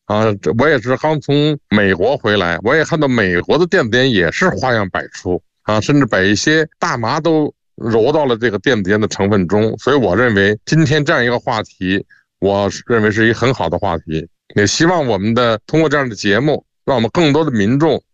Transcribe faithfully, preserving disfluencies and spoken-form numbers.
啊，这我也是刚从美国回来，我也看到美国的电子烟也是花样百出啊，甚至把一些大麻都揉到了这个电子烟的成分中。所以我认为今天这样一个话题，我认为是一个很好的话题，也希望我们的通过这样的节目，让我们更多的民众